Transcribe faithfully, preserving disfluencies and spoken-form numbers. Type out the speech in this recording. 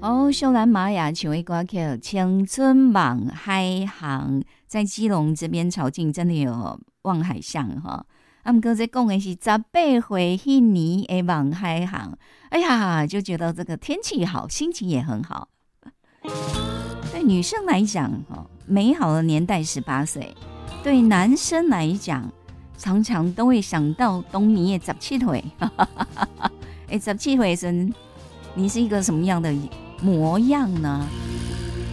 哦，秀兰玛雅唱的歌曲《青春望海航》，在基隆这边潮境真的有望海巷哈。啊，不过在讲的是十八岁那年的望海航，哎呀，就觉得这个天气好，心情也很好。对女生来讲，哈，美好的年代十八岁；对男生来讲，常常都会想到当年的十七岁。哎，十七岁时，你是一个什么样的模样呢？